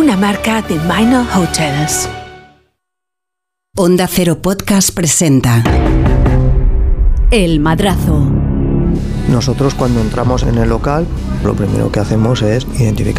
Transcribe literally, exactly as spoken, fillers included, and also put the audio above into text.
una marca de Minor Hotels. Onda Cero Podcast presenta El Madrazo. Nosotros cuando entramos en el local, lo primero que hacemos es identificar